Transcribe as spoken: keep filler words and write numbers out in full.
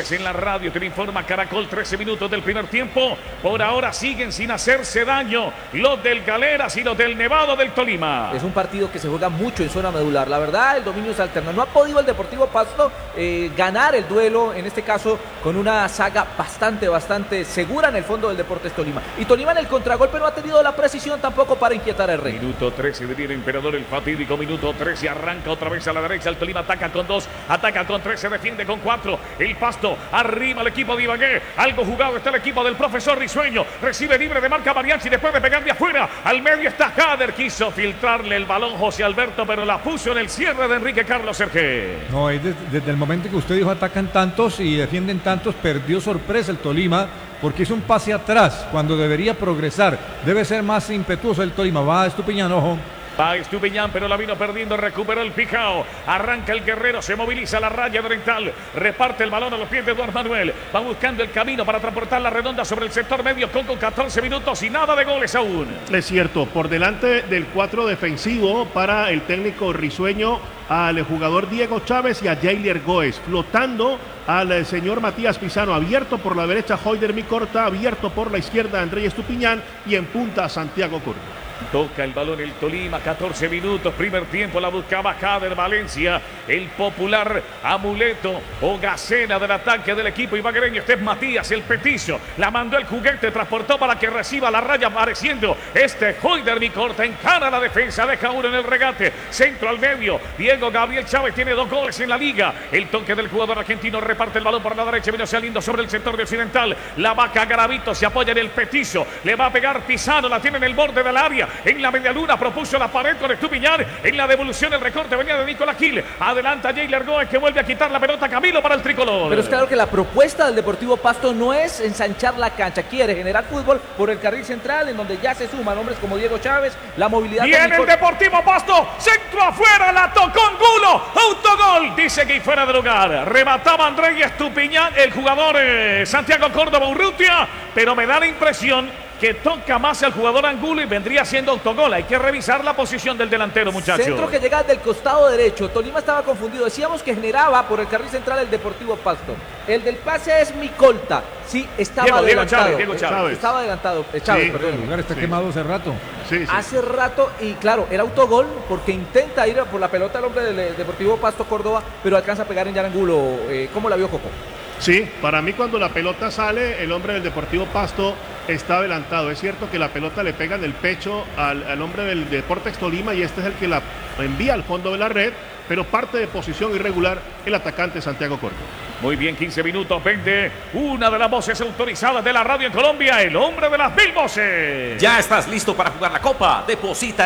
Vives en la radio, te lo informa Caracol, trece minutos del primer tiempo. Por ahora siguen sin hacerse daño los del Galeras y los del Nevado del Tolima. Es un partido que se juega mucho en zona medular. La verdad, el dominio es alterno. No ha podido el Deportivo Pasto eh, ganar el duelo, en este caso con una saga bastante, bastante segura en el fondo del Deportes Tolima. Y Tolima en el contragolpe no ha tenido la precisión tampoco para inquietar al Rey. Minuto trece de el Emperador, el fatídico minuto trece. Arranca otra vez a la derecha. El Tolima ataca con dos, ataca con tres, se defiende con cuatro. El Pasto, arriba el equipo de Ibagué. Algo jugado está el equipo del profesor Risueño. Recibe libre de marca Mariachi después de pegar de afuera. Al medio está Jader. Quiso filtrarle el balón José Alberto, pero la puso en el cierre de Enrique Carlos Sergé. No, es desde, desde el momento que usted dijo atacan tantos y defienden tantos, perdió sorpresa el Tolima, porque hizo un pase atrás cuando debería progresar. Debe ser más impetuoso el Tolima. Va Estupiñán, ojo. Va Estupiñán, pero la vino perdiendo, recuperó el Pijao. Arranca el Guerrero, se moviliza la raya oriental. Reparte el balón a los pies de Eduardo Manuel. Va buscando el camino para transportar la redonda sobre el sector medio con, con catorce minutos y nada de goles aún. Es cierto, por delante del cuatro defensivo para el técnico risueño, al jugador Diego Chávez y a Jailer Goes, flotando al señor Matías Pizano, abierto por la derecha Hoyder Micorta, abierto por la izquierda Andrés Estupiñán y en punta Santiago Curvo. Toca el balón el Tolima, catorce minutos, primer tiempo, la buscaba Jader Valencia, el popular amuleto o gacela del ataque del equipo ibaguereño. Este es Matías, el petizo, la mandó el juguete, transportó para que reciba la raya, apareciendo este Hoyder Micorta, encara la defensa, deja uno en el regate, centro al medio, Diego Gabriel Chávez tiene dos goles en la liga, el toque del jugador argentino, reparte el balón por la derecha, vino saliendo sobre el sector de occidental, la vaca Garavito se apoya en el petizo, le va a pegar Pizano, la tiene en el borde del área, en la media luna propuso la pared con Estupiñán. En la devolución el recorte venía de Nicolás Gil. Adelanta Jailer Goes, que vuelve a quitar la pelota. Camilo para el tricolor. Pero es claro que la propuesta del Deportivo Pasto no es ensanchar la cancha. Quiere generar fútbol por el carril central, en donde ya se suman hombres como Diego Chávez. La movilidad. Viene el Deportivo Pasto. Centro afuera. La tocó Angulo. Autogol. Dice que fuera de lugar. Remataba Andrés Estupiñán. El jugador eh, Santiago Córdoba Urrutia. Pero me da la impresión que toca más al jugador Angulo y vendría siendo autogol. Hay que revisar la posición del delantero, muchachos. Centro que llega del costado derecho. Tolima estaba confundido. Decíamos que generaba por el carril central el Deportivo Pasto. El del pase es Micolta. Sí, estaba Diego, adelantado. Diego Chávez, Diego Chávez. Estaba adelantado. Eh, Chávez, Sí, perdón. El lugar está Sí. quemado hace rato. Sí, sí. Hace rato, y claro, era autogol porque intenta ir por la pelota el hombre del Deportivo Pasto Córdoba, pero alcanza a pegar en Yarangulo. Eh, ¿Cómo la vio Coco? Sí, para mí cuando la pelota sale, el hombre del Deportivo Pasto está adelantado. Es cierto que la pelota le pega en el pecho al, al hombre del Deportes Tolima y este es el que la envía al fondo de la red, pero parte de posición irregular el atacante Santiago Córdoba. Muy bien, quince minutos, veinte. Una de las voces autorizadas de la radio en Colombia, el hombre de las mil voces. Ya estás listo para jugar la Copa. Deposita